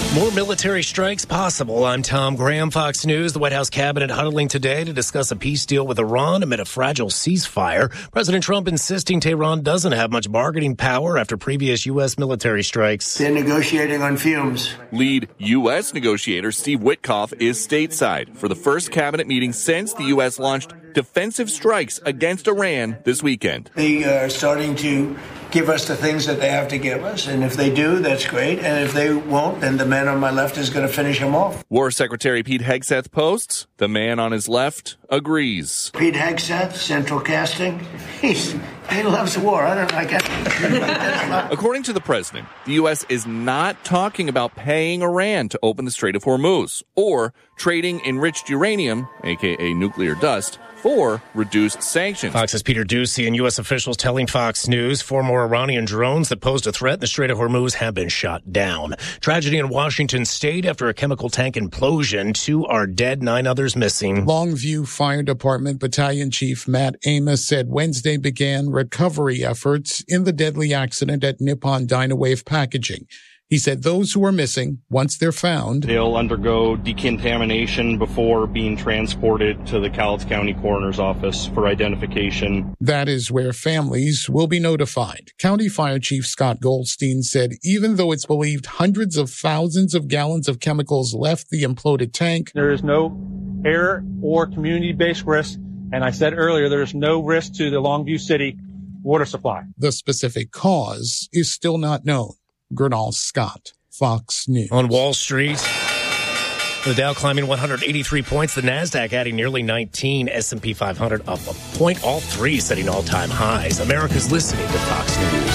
More military strikes possible. I'm Tom Graham, Fox News. The White House cabinet huddling today to discuss a peace deal with Iran amid a fragile ceasefire. President Trump insisting Tehran doesn't have much bargaining power after previous U.S. military strikes. They're negotiating on fumes. Lead U.S. negotiator Steve Witkoff is stateside for the first cabinet meeting since the U.S. launched defensive strikes against Iran this weekend. They are starting to give us the things that they have to give us, and if they do, that's great, and if they won't, then the man on my left is going to finish him off. War Secretary Pete Hegseth posts, the man on his left agrees. Pete Hegseth, Central Casting, he loves war. I don't like it. According to the president, the U.S. is not talking about paying Iran to open the Strait of Hormuz or trading enriched uranium, a.k.a. nuclear dust, for reduced sanctions. Fox's Peter Doocy and U.S. officials telling Fox News 4 more Iranian drones that posed a threat in the Strait of Hormuz have been shot down. Tragedy in Washington State after a chemical tank implosion. 2 are dead, 9 others missing. Longview Fire Department Battalion Chief Matt Amos said Wednesday began recovery efforts in the deadly accident at Nippon Dynawave Packaging. He said those who are missing, once they're found, they'll undergo decontamination before being transported to the Cowlitz County Coroner's Office for identification. That is where families will be notified. County Fire Chief Scott Goldstein said even though it's believed hundreds of thousands of gallons of chemicals left the imploded tank, there is no air or community-based risk, and I said earlier there's no risk to the Longview City water supply. The specific cause is still not known. Gernal Scott, Fox News. On Wall Street, the Dow climbing 183 points, the Nasdaq adding nearly 19, S&P 500 up a point, all 3 setting all-time highs. America's listening to Fox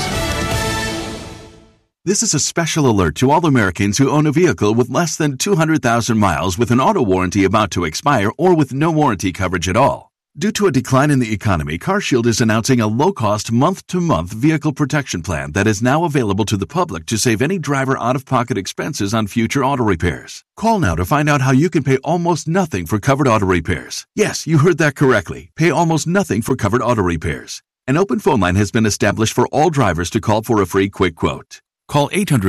News. This is a special alert to all Americans who own a vehicle with less than 200,000 miles with an auto warranty about to expire or with no warranty coverage at all. Due to a decline in the economy, CarShield is announcing a low-cost month-to-month vehicle protection plan that is now available to the public to save any driver out-of-pocket expenses on future auto repairs. Call now to find out how you can pay almost nothing for covered auto repairs. Yes, you heard that correctly. Pay almost nothing for covered auto repairs. An open phone line has been established for all drivers to call for a free quick quote. Call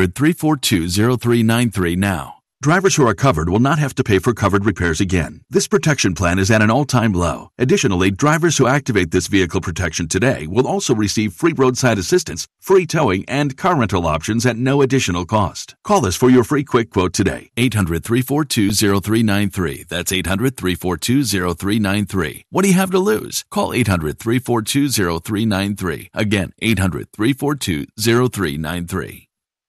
800-342-0393 now. Drivers who are covered will not have to pay for covered repairs again. This protection plan is at an all-time low. Additionally, drivers who activate this vehicle protection today will also receive free roadside assistance, free towing, and car rental options at no additional cost. Call us for your free quick quote today. 800-342-0393. That's 800-342-0393. What do you have to lose? Call 800-342-0393. Again, 800-342-0393.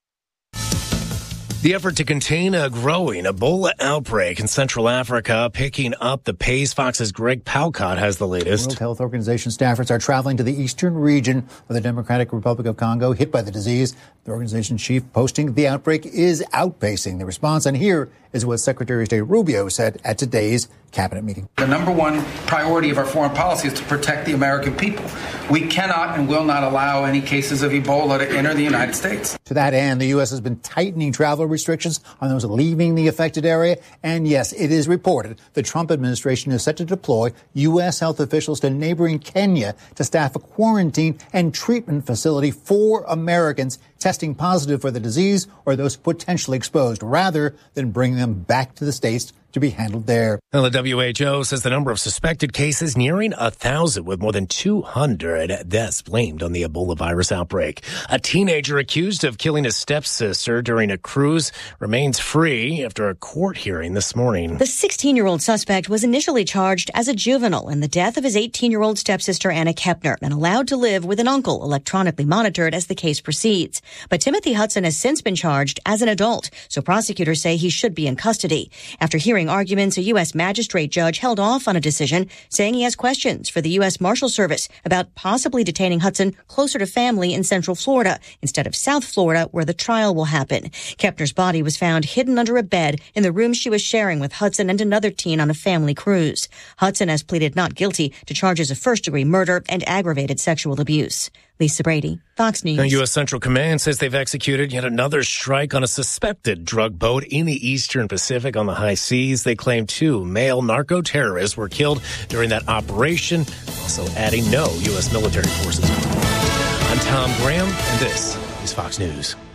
The effort to contain a growing Ebola outbreak in Central Africa picking up the pace. Fox's Greg Palcott has the latest. World Health Organization staffers are traveling to the eastern region of the Democratic Republic of Congo hit by the disease. The organization chief posting the outbreak is outpacing the response. And here is what Secretary of State Rubio said at today's cabinet meeting. The number one priority of our foreign policy is to protect the American people. We cannot and will not allow any cases of Ebola to enter the United States. To that end, the U.S. has been tightening travel restrictions on those leaving the affected area. And yes, it is reported the Trump administration is set to deploy U.S. health officials to neighboring Kenya to staff a quarantine and treatment facility for Americans testing positive for the disease or those potentially exposed, rather than bring them back to the States to be handled there. Well, the WHO says the number of suspected cases nearing 1,000, with more than 200 deaths blamed on the Ebola virus outbreak. A teenager accused of killing his stepsister during a cruise remains free after a court hearing this morning. The 16-year-old suspect was initially charged as a juvenile in the death of his 18-year-old stepsister, Anna Kepner, and allowed to live with an uncle, electronically monitored as the case proceeds. But Timothy Hudson has since been charged as an adult, so prosecutors say he should be in custody. After hearing arguments, a U.S. magistrate judge held off on a decision, saying he has questions for the U.S. Marshal Service about possibly detaining Hudson closer to family in Central Florida instead of South Florida, where the trial will happen. Kepner's body was found hidden under a bed in the room she was sharing with Hudson and another teen on a family cruise. Hudson has pleaded not guilty to charges of first-degree murder and aggravated sexual abuse. Lisa Brady, Fox News. Now, U.S. Central Command says they've executed yet another strike on a suspected drug boat in the eastern Pacific on the high seas. They claim 2 male narco-terrorists were killed during that operation, also adding no U.S. military forces. I'm Tom Graham, and this is Fox News.